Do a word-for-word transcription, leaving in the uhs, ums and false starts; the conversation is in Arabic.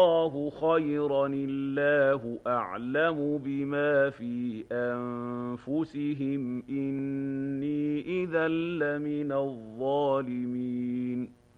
الله خيرا الله أعلم بما في أنفسهم إني إذا لمن الظالمين